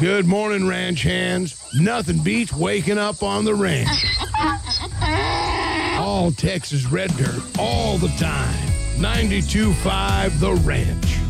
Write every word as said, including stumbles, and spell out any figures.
Good morning, ranch hands. Nothing beats waking up on the ranch. All Texas red dirt, all the time. ninety-two point five The Ranch.